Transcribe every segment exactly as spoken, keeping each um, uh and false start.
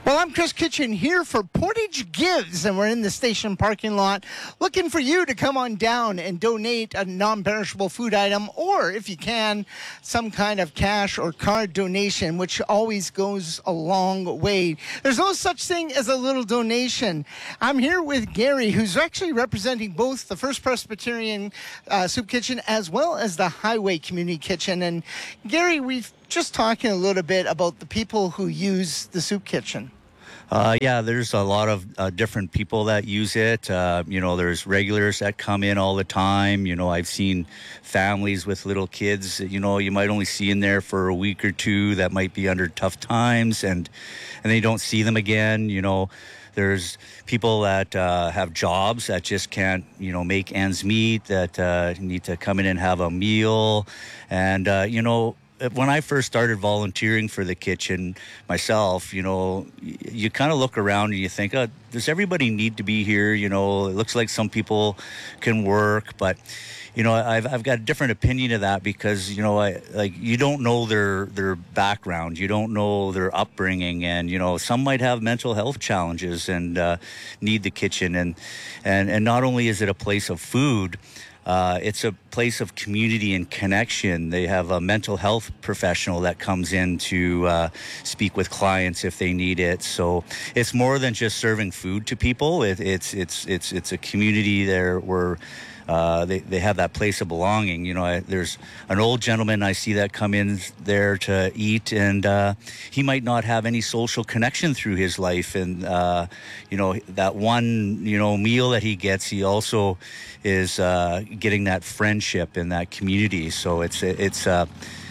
Well, I'm Chris Kitchen here for Portage Gives, and we're in the station parking lot looking for you to come on down and donate a non-perishable food item, or if you can, some kind of cash or card donation, which always goes a long way. There's no such thing as a little donation. I'm here with Gary, who's actually representing both the First Presbyterian uh, Soup Kitchen as well as the Highway Community Kitchen. And Gary, we've just talking a little bit about the people who use the soup kitchen. Uh, yeah, there's a lot of uh, different people that use it. Uh, you know, there's regulars that come in all the time. You know, I've seen families with little kids, you know, you might only see in there for a week or two that might be under tough times, and and they don't see them again. You know, there's people that uh, have jobs that just can't, you know, make ends meet, that uh, need to come in and have a meal. And, uh, you know, when I first started volunteering for the kitchen myself, you know, you, you kind of look around and you think, oh, does everybody need to be here? You know, it looks like some people can work, but, you know, I've I've got a different opinion of that because, you know, I like you don't know their their background, you don't know their upbringing, and you know, some might have mental health challenges and uh, need the kitchen, and and and not only is it a place of food. Uh, it's a place of community and connection. They have a mental health professional that comes in to uh, speak with clients if they need it. So it's more than just serving food to people. It, it's it's it's it's a community there where uh, they they have that place of belonging. You know, I, there's an old gentleman I see that come in there to eat, and uh, he might not have any social connection through his life. And uh, you know, that one you know meal that he gets, he also is uh, getting that friendship and that community. So it's it's uh,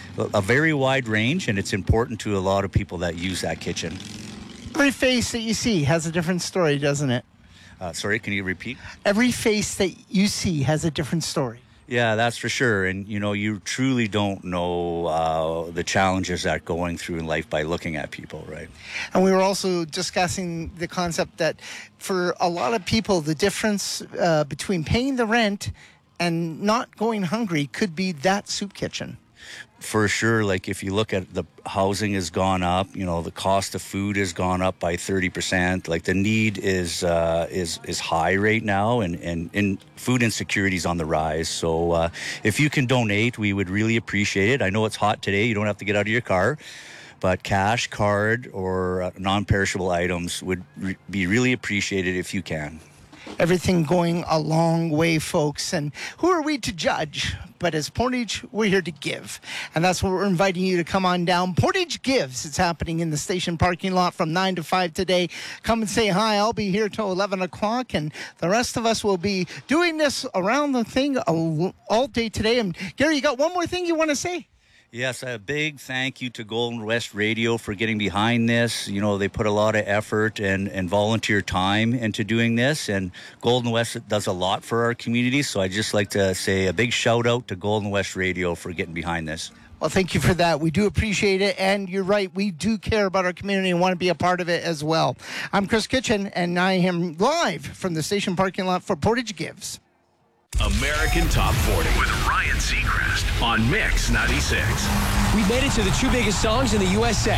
a very wide range, and it's important to a lot of people that use that kitchen. Every face that you see has a different story, doesn't it? Uh, sorry, can you repeat? Every face that you see has a different story. Yeah, that's for sure. And, you know, you truly don't know uh, the challenges that are going through in life by looking at people, right? And we were also discussing the concept that for a lot of people, the difference uh, between paying the rent and not going hungry could be that soup kitchen. For sure. Like if you look at the housing has gone up, you know, the cost of food has gone up by thirty percent. Like the need is uh, is is high right now, and, and, and food insecurity is on the rise. So uh, if you can donate, we would really appreciate it. I know it's hot today. You don't have to get out of your car. But cash, card, or uh, non-perishable items would re- be really appreciated if you can. Everything going a long way, folks. And who are we to judge? But as Portage, we're here to give. And that's what we're inviting you to come on down. Portage Gives. It's happening in the station parking lot from nine to five today. Come and say hi. I'll be here till eleven o'clock. And the rest of us will be doing this around the thing all, all day today. And Gary, you got one more thing you want to say? Yes, a big thank you to Golden West Radio for getting behind this. You know, they put a lot of effort and, and volunteer time into doing this, and Golden West does a lot for our community. So I'd just like to say a big shout out to Golden West Radio for getting behind this. Well, thank you for that. We do appreciate it, and you're right, we do care about our community and want to be a part of it as well. I'm Chris Kitchen, and I am live from the station parking lot for Portage Gives. American Top forty with Ryan Seacrest on Mix ninety-six. We made it to the two biggest songs in the U S A.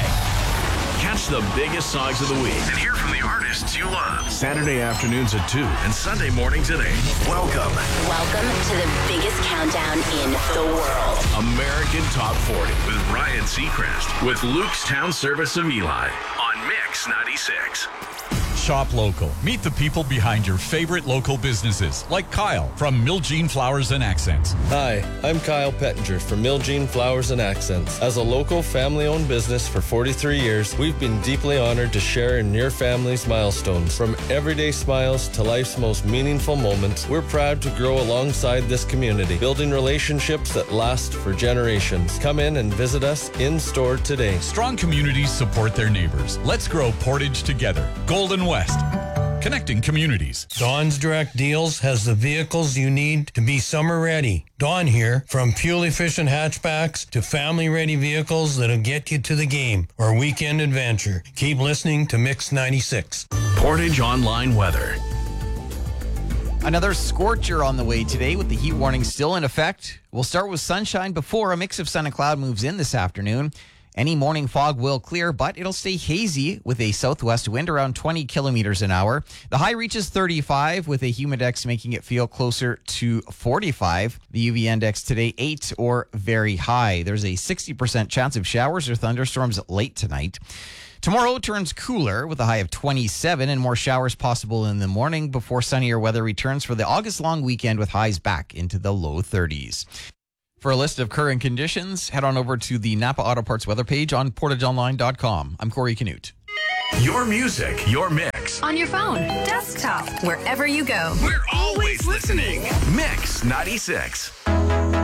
Catch the biggest songs of the week and hear from the artists you love. Saturday afternoons at two and Sunday mornings at eight. Welcome. Welcome to the biggest countdown in the world. American Top forty with Ryan Seacrest with Luke's Town Service of Eli on Mix ninety-six. Shop local. Meet the people behind your favorite local businesses, like Kyle from Miljean Flowers and Accents. Hi, I'm Kyle Pettinger from Miljean Flowers and Accents. As a local family-owned business for forty-three years, we've been deeply honored to share in your family's milestones. From everyday smiles to life's most meaningful moments, we're proud to grow alongside this community, building relationships that last for generations. Come in and visit us in-store today. Strong communities support their neighbors. Let's grow Portage together. Golden West. Connecting communities. Dawn's Direct Deals has the vehicles you need to be summer ready. Dawn here, from fuel-efficient hatchbacks to family-ready vehicles that'll get you to the game or weekend adventure. Keep listening to Mix ninety-six. Portage Online Weather. Another scorcher on the way today with the heat warning still in effect. We'll start with sunshine before a mix of sun and cloud moves in this afternoon. Any morning fog will clear, but it'll stay hazy with a southwest wind around twenty kilometers an hour. The high reaches thirty-five with a humidex making it feel closer to forty-five. The U V index today, eight or very high. There's a sixty percent chance of showers or thunderstorms late tonight. Tomorrow turns cooler with a high of twenty-seven and more showers possible in the morning before sunnier weather returns for the August long weekend with highs back into the low thirties. For a list of current conditions, head on over to the Napa Auto Parts weather page on portage online dot com. I'm Corey Canute. Your music, your mix. On your phone, desktop, wherever you go. We're always listening. Mix ninety-six.